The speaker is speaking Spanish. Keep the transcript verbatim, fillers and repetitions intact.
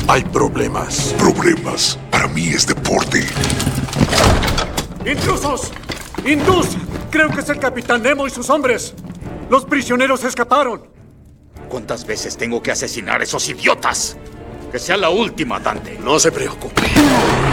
Hay problemas. Problemas. Para mí es deporte. ¡Intrusos! ¡Indus! Creo que es el Capitán Nemo y sus hombres. Los prisioneros escaparon. ¿Cuántas veces tengo que asesinar a esos idiotas? Que sea la última, Dante. No se preocupe.